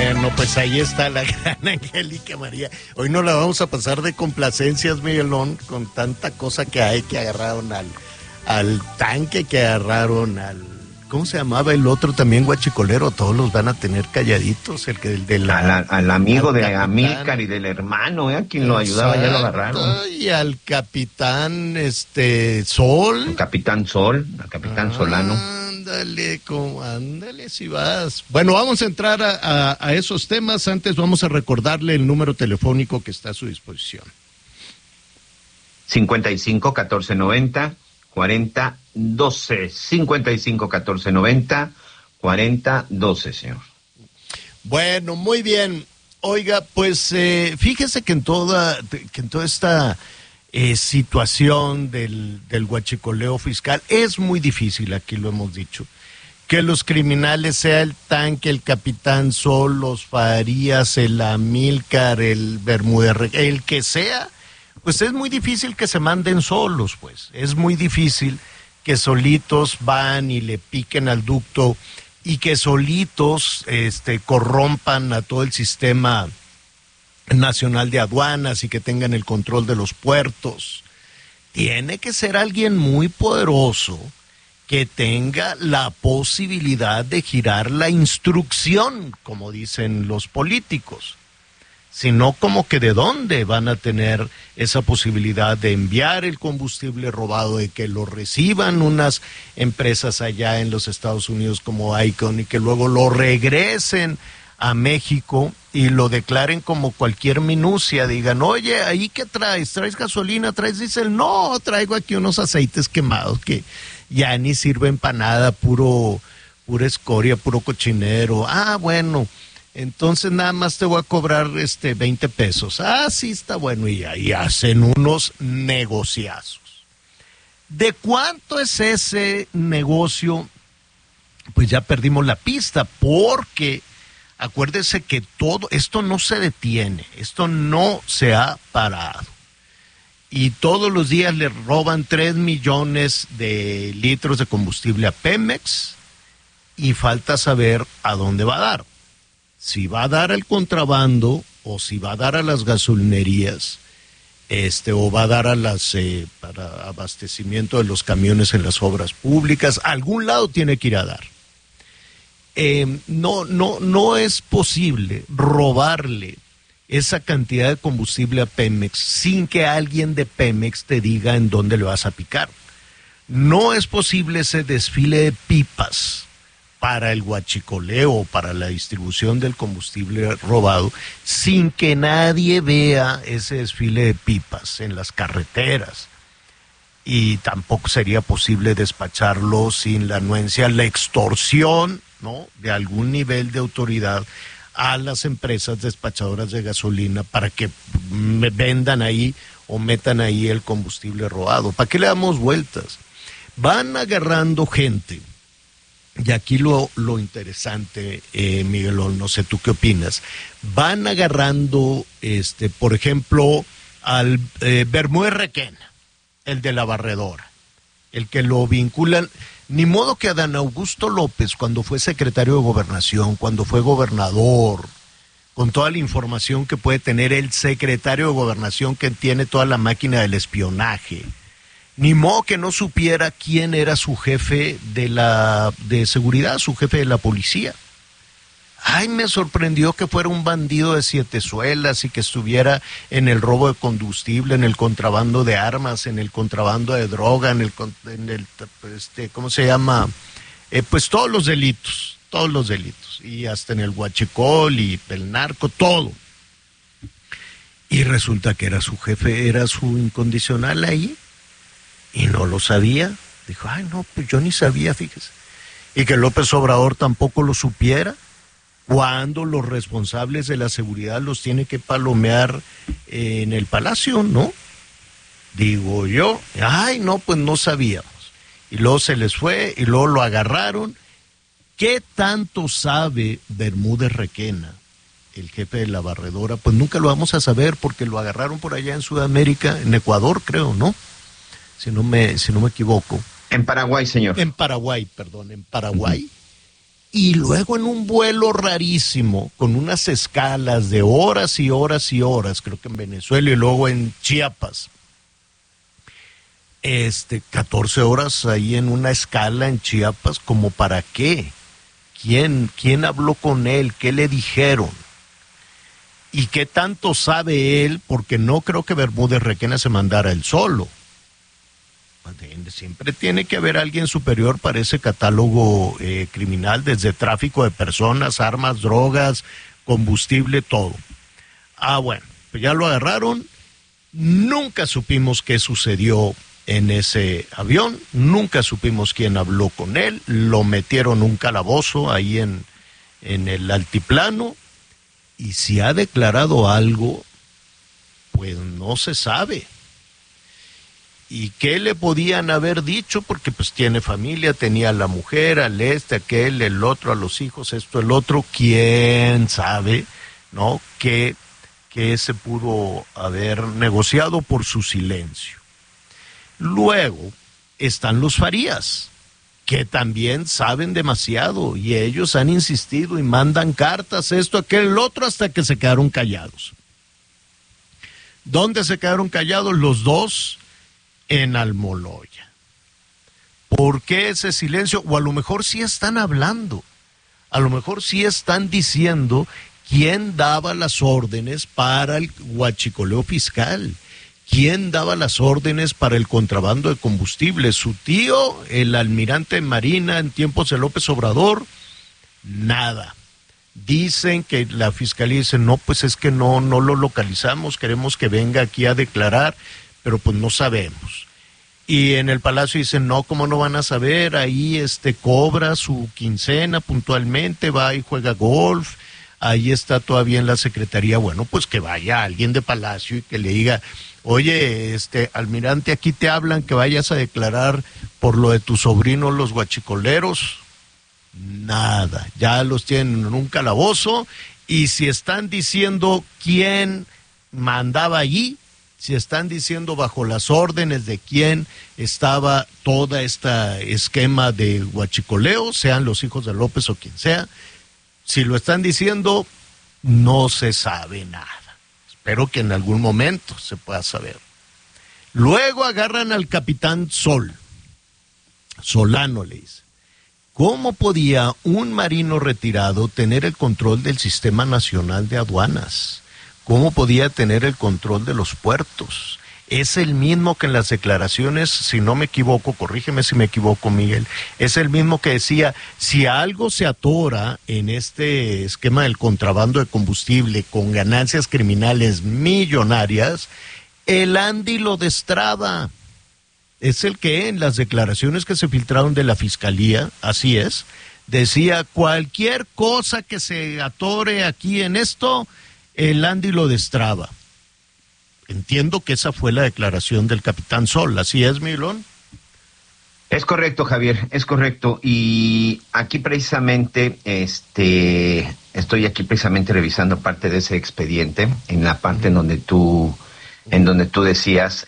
Bueno, pues ahí está la gran Angélica María. Hoy no la vamos a pasar de complacencias, Miguelón, con tanta cosa que hay, que agarraron al tanque, que agarraron al... ¿Cómo se llamaba el otro también, guachicolero? Todos los van a tener calladitos, el de la... Al amigo de Amílcar y del hermano, a quien lo ayudaba, ya lo agarraron. Y al capitán, Sol. Al capitán Solano. Ándale, si vas. Bueno, vamos a entrar a esos temas. Antes vamos a recordarle el número telefónico que está a su disposición. 55 14 90 40 12. 55 14 90 40 12, señor. Bueno, muy bien. Oiga, pues fíjese que en toda esta situación del huachicoleo fiscal es muy difícil, aquí lo hemos dicho, que los criminales, sea el tanque, el capitán Sol, los Farías, el Amílcar, el Bermúdez, el que sea, pues es muy difícil que se manden solos, pues. Es muy difícil que solitos van y le piquen al ducto y que solitos corrompan a todo el sistema nacional de aduanas y que tengan el control de los puertos. Tiene que ser alguien muy poderoso que tenga la posibilidad de girar la instrucción, como dicen los políticos. Sino como que de dónde van a tener esa posibilidad de enviar el combustible robado, de que lo reciban unas empresas allá en los Estados Unidos como Icon y que luego lo regresen a México y lo declaren como cualquier minucia, digan, oye, ¿ahí qué traes? ¿Traes gasolina? ¿Traes diésel? No, traigo aquí unos aceites quemados que ya ni sirven para nada, pura escoria, puro cochinero. Ah, bueno, entonces nada más te voy a cobrar 20 pesos. Ah, sí, está bueno. Y ahí hacen unos negociazos. ¿De cuánto es ese negocio? Pues ya perdimos la pista, porque acuérdese que todo esto no se detiene, esto no se ha parado. Y todos los días le roban 3 millones de litros de combustible a Pemex y falta saber a dónde va a dar. Si va a dar al contrabando o si va a dar a las gasolinerías, o va a dar a las para abastecimiento de los camiones en las obras públicas. A algún lado tiene que ir a dar. No es posible robarle esa cantidad de combustible a Pemex sin que alguien de Pemex te diga en dónde le vas a picar. No es posible ese desfile de pipas para el huachicoleo, para la distribución del combustible robado, sin que nadie vea ese desfile de pipas en las carreteras. Y tampoco sería posible despacharlo sin la anuencia, la extorsión, ¿no?, de algún nivel de autoridad a las empresas despachadoras de gasolina para que vendan ahí o metan ahí el combustible robado. ¿Para qué le damos vueltas? Van agarrando gente. Y aquí lo interesante, Miguelón, no sé tú qué opinas, van agarrando, por ejemplo, al Bermúdez Requena, el de la barredora, el que lo vinculan, ni modo que Adán Augusto López, cuando fue secretario de Gobernación, cuando fue gobernador, con toda la información que puede tener el secretario de Gobernación, que tiene toda la máquina del espionaje, ni modo que no supiera quién era su jefe de seguridad, su jefe de la policía. Ay, me sorprendió que fuera un bandido de 7 suelas y que estuviera en el robo de combustible, en el contrabando de armas, en el contrabando de droga, ¿cómo se llama? Pues todos los delitos, y hasta en el huachicol y el narco, todo. Y resulta que era su jefe, era su incondicional ahí. Y no lo sabía. Dijo, ay no, pues yo ni sabía, fíjese. Y que López Obrador tampoco lo supiera, cuando los responsables de la seguridad los tiene que palomear en el palacio, ¿no? Digo yo, ay no, pues no sabíamos. Y luego se les fue y luego lo agarraron. ¿Qué tanto sabe Bermúdez Requena, el jefe de la barredora? Pues nunca lo vamos a saber porque lo agarraron por allá en Sudamérica, en Ecuador creo, ¿no? Si no me equivoco. En Paraguay, señor. En Paraguay, perdón, en Paraguay. y luego en un vuelo rarísimo, con unas escalas de horas y horas y horas, creo que en Venezuela y luego en Chiapas, 14 horas ahí en una escala en Chiapas, ¿como para qué? ¿Quién habló con él? ¿Qué le dijeron? ¿Y qué tanto sabe él? Porque no creo que Bermúdez Requena se mandara él solo. Siempre tiene que haber alguien superior para ese catálogo criminal, desde tráfico de personas, armas, drogas, combustible, todo. Bueno, pues ya lo agarraron. Nunca supimos qué sucedió en ese avión, nunca supimos quién habló con él, lo metieron en un calabozo ahí en el altiplano, y si ha declarado algo, pues no se sabe. ¿Y qué le podían haber dicho? Porque pues tiene familia, tenía a la mujer, al aquel, el otro, a los hijos, esto, el otro, quién sabe, ¿no? ¿Qué se pudo haber negociado por su silencio? Luego están los Farías, que también saben demasiado, y ellos han insistido y mandan cartas, esto, aquel, el otro, hasta que se quedaron callados. ¿Dónde se quedaron callados los dos? En Almoloya. ¿Por qué ese silencio? O a lo mejor sí están hablando, a lo mejor sí están diciendo quién daba las órdenes para el huachicoleo fiscal, quién daba las órdenes para el contrabando de combustible. Su tío, el almirante de Marina en tiempos de López Obrador, nada. Dicen que la fiscalía dice, no, pues es que no lo localizamos, queremos que venga aquí a declarar, pero pues no sabemos. Y en el Palacio dicen, no, ¿cómo no van a saber? Ahí cobra su quincena puntualmente, va y juega golf, ahí está todavía en la Secretaría. Bueno, pues que vaya alguien de Palacio y que le diga, oye, almirante, aquí te hablan que vayas a declarar por lo de tus sobrinos los guachicoleros. Nada, ya los tienen en un calabozo, y si están diciendo quién mandaba allí, si están diciendo bajo las órdenes de quién estaba toda esta esquema de huachicoleo, sean los hijos de López o quien sea, si lo están diciendo, no se sabe nada. Espero que en algún momento se pueda saber. Luego agarran al capitán Solano le dice. ¿Cómo podía un marino retirado tener el control del Sistema Nacional de Aduanas? ¿Cómo podía tener el control de los puertos? Es el mismo que en las declaraciones, si no me equivoco, corrígeme si me equivoco, Miguel, es el mismo que decía, si algo se atora en este esquema del contrabando de combustible con ganancias criminales millonarias, el Andi lo destraba. Es el que en las declaraciones que se filtraron de la Fiscalía, así es, decía, cualquier cosa que se atore aquí en esto, el Andi lo destraba. Entiendo que esa fue la declaración del capitán Sol, ¿así es, Milón? Es correcto, Javier, es correcto. Y aquí precisamente, estoy aquí precisamente revisando parte de ese expediente, en la parte en donde tú decías,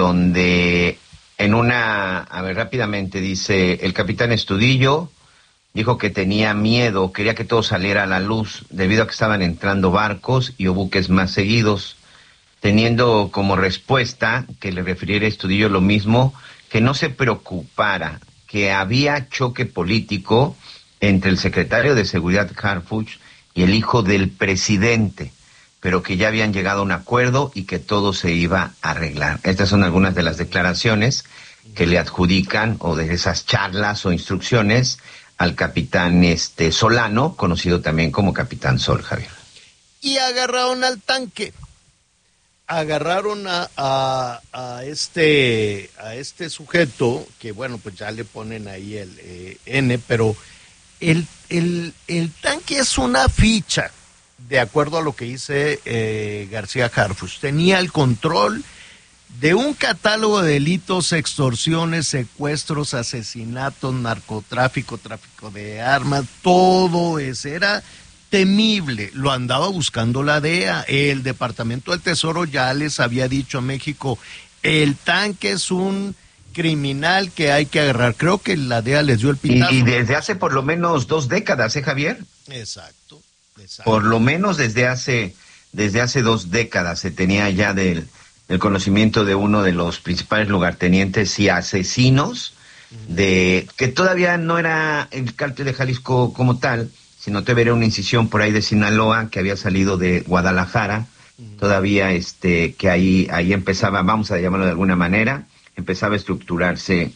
rápidamente dice, el capitán Estudillo dijo que tenía miedo, quería que todo saliera a la luz, debido a que estaban entrando barcos y buques más seguidos, teniendo como respuesta que le refiriera a Estudillo lo mismo, que no se preocupara, que había choque político entre el secretario de Seguridad Harfuch y el hijo del presidente, pero que ya habían llegado a un acuerdo y que todo se iba a arreglar. Estas son algunas de las declaraciones que le adjudican, o de esas charlas o instrucciones, al capitán Solano, conocido también como Capitán Sol, Javier. Y agarraron al tanque. Agarraron a este sujeto, que bueno, pues ya le ponen ahí el N, pero el tanque es una ficha, de acuerdo a lo que dice García Harfuch. Tenía el control de un catálogo de delitos, extorsiones, secuestros, asesinatos, narcotráfico, tráfico de armas, todo eso. Era temible, lo andaba buscando la DEA, el Departamento del Tesoro ya les había dicho a México, el tanque es un criminal que hay que agarrar. Creo que la DEA les dio el pitazo. Y desde hace por lo menos 2 décadas, Javier. Exacto. Por lo menos desde hace 2 décadas se tenía ya del conocimiento de uno de los principales lugartenientes y asesinos que todavía no era el cártel de Jalisco como tal, sino todavía era una incisión por ahí de Sinaloa que había salido de Guadalajara, todavía que ahí empezaba, vamos a llamarlo de alguna manera, empezaba a estructurarse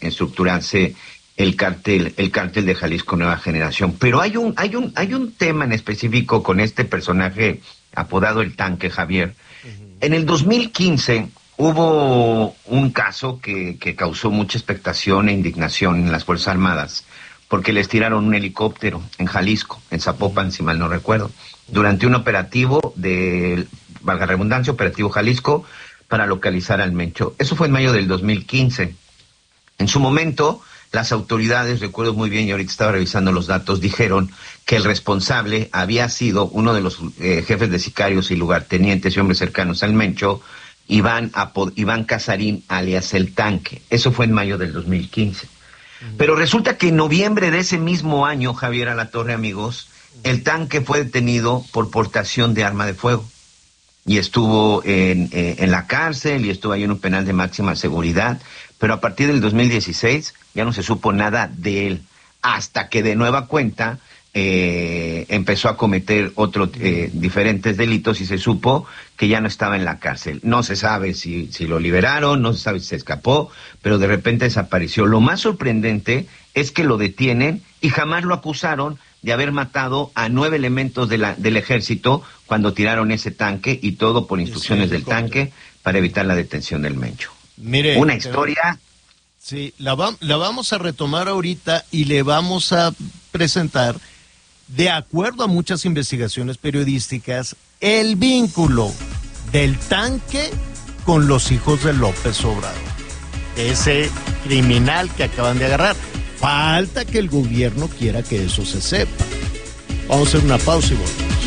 el cártel de Jalisco Nueva Generación. Pero hay un tema en específico con este personaje apodado El Tanque, Javier. En el 2015 hubo un caso que causó mucha expectación e indignación en las Fuerzas Armadas, porque les tiraron un helicóptero en Jalisco, en Zapopan, si mal no recuerdo, durante un operativo valga la redundancia, operativo Jalisco, para localizar al Mencho. Eso fue en mayo del 2015. En su momento, las autoridades, recuerdo muy bien, y ahorita estaba revisando los datos, dijeron que el responsable había sido uno de los jefes de sicarios y lugartenientes y hombres cercanos al Mencho, Iván Casarín, alias El Tanque. Eso fue en mayo del 2015. Pero resulta que en noviembre de ese mismo año, Javier Alatorre, amigos, El Tanque fue detenido por portación de arma de fuego. Y estuvo en la cárcel y estuvo ahí en un penal de máxima seguridad. Pero a partir del 2016 ya no se supo nada de él, hasta que de nueva cuenta empezó a cometer diferentes delitos y se supo que ya no estaba en la cárcel. No se sabe si lo liberaron, no se sabe si se escapó, pero de repente desapareció. Lo más sorprendente es que lo detienen y jamás lo acusaron de haber matado a 9 elementos del ejército cuando tiraron ese tanque, y todo por instrucciones del tanque para evitar la detención del Mencho. Mire, una historia. Sí, la vamos a retomar ahorita y le vamos a presentar, de acuerdo a muchas investigaciones periodísticas, el vínculo del tanque con los hijos de López Obrador, ese criminal que acaban de agarrar. Falta que el gobierno quiera que eso se sepa. Vamos a hacer una pausa y volvemos.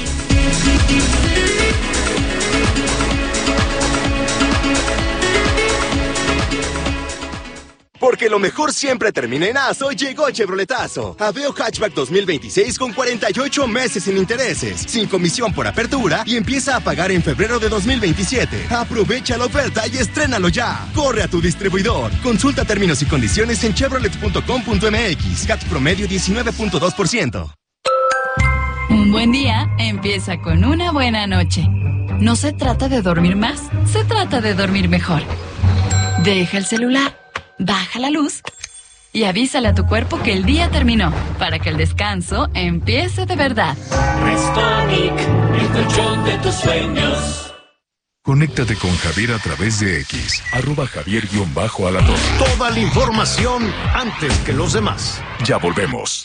Porque lo mejor siempre termina en Aso, llegó Chevroletazo. Aveo Hatchback 2026 con 48 meses sin intereses, sin comisión por apertura, y empieza a pagar en febrero de 2027. Aprovecha la oferta y estrénalo ya. Corre a tu distribuidor. Consulta términos y condiciones en chevrolet.com.mx. CAT promedio 19.2%. Un buen día empieza con una buena noche. No se trata de dormir más, se trata de dormir mejor. Deja el celular, baja la luz y avísale a tu cuerpo que el día terminó, para que el descanso empiece de verdad. Restonic, el colchón de tus sueños. Conéctate con Javier a través de X, @Javier_Alatorre. Toda la información antes que los demás. Ya volvemos.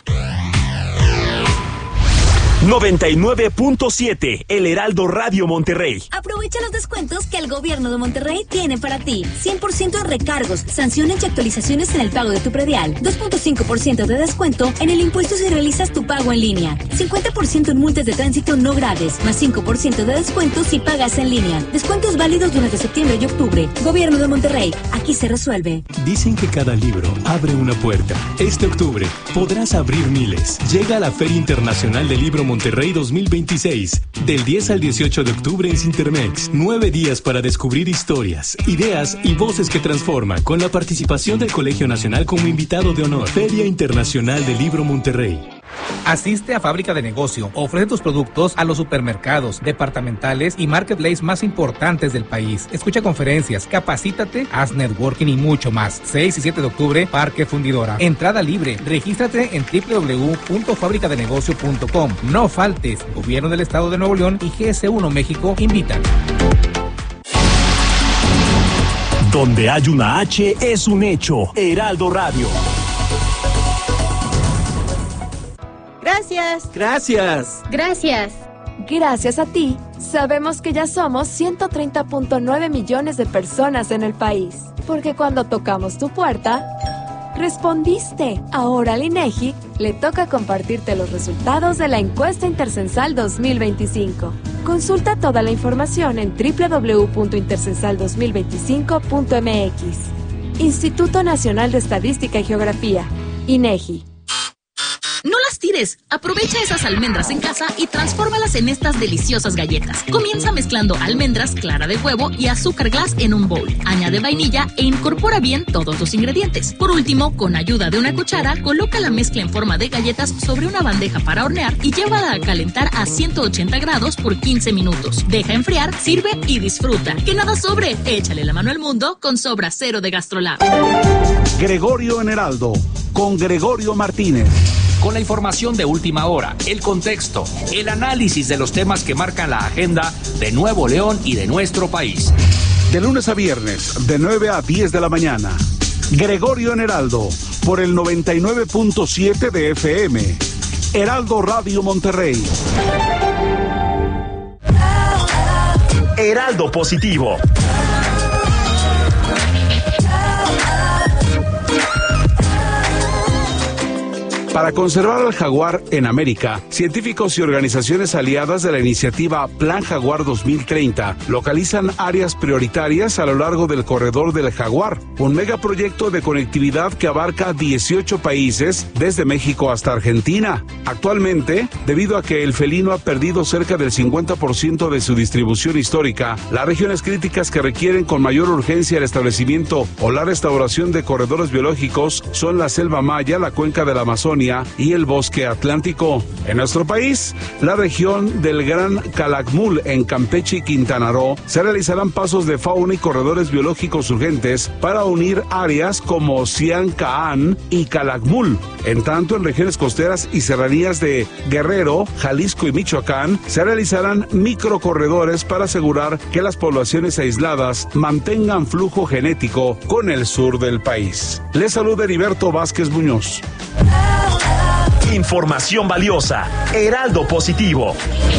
99.7, El Heraldo Radio Monterrey. Aprovecha los descuentos que el gobierno de Monterrey tiene para ti. 100% en recargos, sanciones y actualizaciones en el pago de tu predial. 2.5% de descuento en el impuesto si realizas tu pago en línea. 50% en multas de tránsito no graves, más 5% de descuento si pagas en línea. Descuentos válidos durante septiembre y octubre. Gobierno de Monterrey, aquí se resuelve. Dicen que cada libro abre una puerta. Este octubre podrás abrir miles. Llega a la Feria Internacional del Libro Monterrey 2026, del 10 al 18 de octubre en Cintermex. 9 días para descubrir historias, ideas y voces que transforman, con la participación del Colegio Nacional como invitado de honor. Feria Internacional del Libro Monterrey. Asiste a Fábrica de Negocio. Ofrece tus productos a los supermercados, departamentales y marketplace más importantes del país. Escucha conferencias, capacítate, haz networking y mucho más. 6 y 7 de octubre, Parque Fundidora. Entrada libre. Regístrate en www.fabricadenegocio.com. No faltes. Gobierno del Estado de Nuevo León y GS1 México invitan. Donde hay una H es un hecho. Heraldo Radio. Gracias. Gracias. Gracias. Gracias a ti, sabemos que ya somos 130.9 millones de personas en el país. Porque cuando tocamos tu puerta, respondiste. Ahora al INEGI le toca compartirte los resultados de la encuesta Intercensal 2025. Consulta toda la información en www.intercensal2025.mx. Instituto Nacional de Estadística y Geografía, INEGI. No las tires, aprovecha esas almendras en casa y transfórmalas en estas deliciosas galletas. Comienza mezclando almendras, clara de huevo y azúcar glass en un bowl. Añade vainilla e incorpora bien todos los ingredientes. Por último, con ayuda de una cuchara, coloca la mezcla en forma de galletas sobre una bandeja para hornear y llévala a calentar a 180 grados por 15 minutos. Deja enfriar, sirve y disfruta. Que nada sobre, échale la mano al mundo con Sobra Cero de GastroLab. Gregorio en Heraldo, con Gregorio Martínez. Con la información de última hora, el contexto, el análisis de los temas que marcan la agenda de Nuevo León y de nuestro país. De lunes a viernes, de 9 a 10 de la mañana. Gregorio en Heraldo, por el 99.7 de FM. Heraldo Radio Monterrey. Heraldo Positivo. Para conservar al jaguar en América, científicos y organizaciones aliadas de la iniciativa Plan Jaguar 2030 localizan áreas prioritarias a lo largo del corredor del jaguar, un megaproyecto de conectividad que abarca 18 países desde México hasta Argentina. Actualmente, debido a que el felino ha perdido cerca del 50% de su distribución histórica, las regiones críticas que requieren con mayor urgencia el establecimiento o la restauración de corredores biológicos son la selva maya, la cuenca de la Amazonia y el bosque atlántico. En nuestro país, la región del Gran Calakmul en Campeche y Quintana Roo, se realizarán pasos de fauna y corredores biológicos urgentes para unir áreas como Ciancaan y Calakmul. En tanto, en regiones costeras y serranías de Guerrero, Jalisco y Michoacán, se realizarán microcorredores para asegurar que las poblaciones aisladas mantengan flujo genético con el sur del país. Les saluda Heriberto Vázquez Muñoz. Información valiosa. Heraldo Positivo.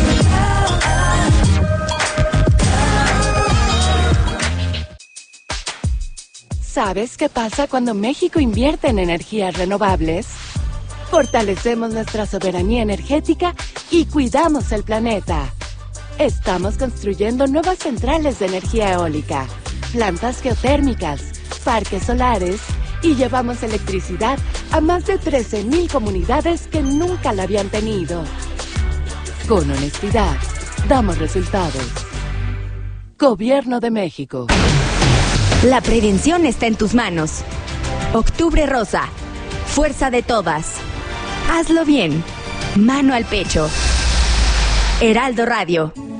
¿Sabes qué pasa cuando México invierte en energías renovables? Fortalecemos nuestra soberanía energética y cuidamos el planeta. Estamos construyendo nuevas centrales de energía eólica, plantas geotérmicas, parques solares y llevamos electricidad a más de 13,000 comunidades que nunca la habían tenido. Con honestidad, damos resultados. Gobierno de México. La prevención está en tus manos. Octubre Rosa. Fuerza de todas. Hazlo bien. Mano al pecho. Heraldo Radio.